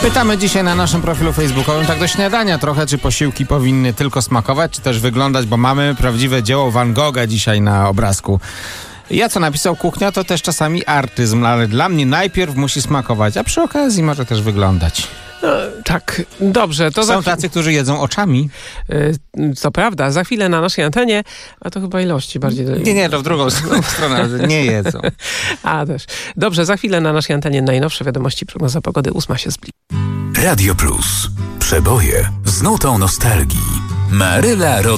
Pytamy dzisiaj na naszym profilu facebookowym, tak do śniadania trochę, czy posiłki powinny tylko smakować, czy też wyglądać, bo mamy prawdziwe dzieło Van Gogha dzisiaj na obrazku. Ja, co napisał kuchnia, to też czasami artyzm, ale dla mnie najpierw musi smakować, a przy okazji może też wyglądać. No, tak, dobrze. To Są tacy, którzy jedzą oczami. Co prawda, za chwilę na naszej antenie, a to chyba ilości bardziej... Nie, to w drugą stronę, nie jedzą. A też. Dobrze, za chwilę na naszej antenie najnowsze wiadomości, prognoza pogody, 8 się zbliży. Radio Plus. Przeboje z nutą nostalgii. Maryla